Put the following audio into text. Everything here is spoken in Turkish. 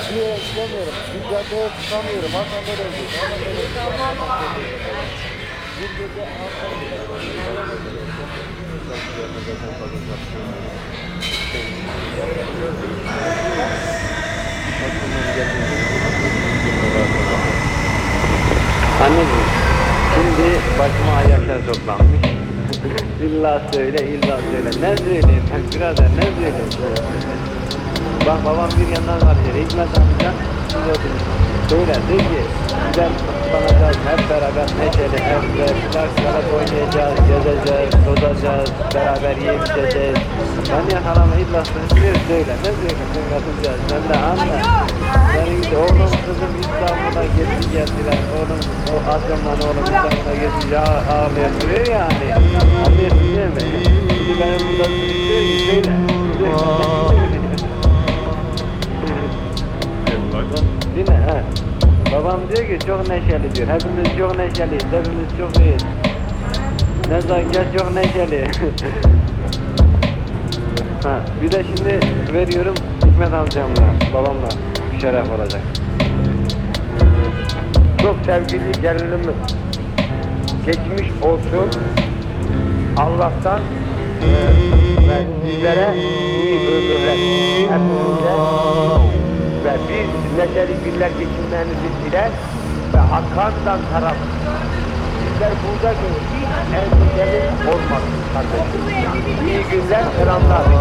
Niye istemiyorum? Bir caddeye tutamıyorum. Hasan nereye gidiyor? Hasan nereye gidiyor? Bir gece Anneciğim, şimdi başıma ayaklar toplanmış. İlla söyle, illa söyle. Ne söyleyeyim ben birader, ne söyleyeyim? Bak babam bir yandan karşıya, Hikmet amca, siz oturun. Söyle, de ki, güzel kutlanacağız, hep beraber neşeli, evde, plaksalat oynayacağız, gezeceğiz, tozacağız, beraber yiyip içeceğiz. Ben yakalama illasını söyle, ne söyleyeyim sen katıncağız, sen de anla. Senin de oğlum kızım İstanbul'a geldi geldiler, oğlum o Asya'ndan oğlum İstanbul'a geldi ya ağlayan duruyor yani. Anlıyorsun değil mi? Şimdi benim burada diyor ki söyle. Dinle ha. Babam diyor ki çok neşeli diyor. Hepimiz çok neşeliyiz. Hepimiz çok iyiyiz. Nezaket çok neşeli. Ha, bir de şimdi veriyorum Hikmet amcamla, babamla bir şeref olacak. Çok sevgili gelinimiz geçmiş olsun. Allah'tan ve sizlere iyi ömürler hepinize ve bir neşeli günler geçirmenizi diler ve arkandan taraf sizler burada hiç endişeli olmasın kardeşim. İyi günler, selamlar.